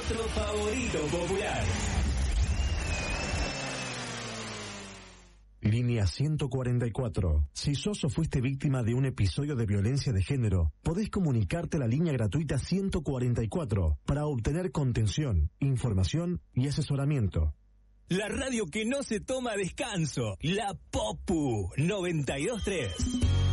nuestro favorito popular. Línea 144. Si sos o fuiste víctima de un episodio de violencia de género, podés comunicarte a la línea gratuita 144 para obtener contención, información y asesoramiento. La radio que no se toma descanso, la Popu 92.3.